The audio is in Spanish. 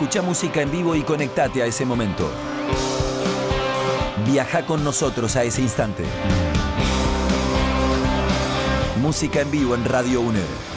Escuchá música en vivo y conectate a ese momento. Viajá con nosotros a ese instante. Música en vivo en Radio UNED.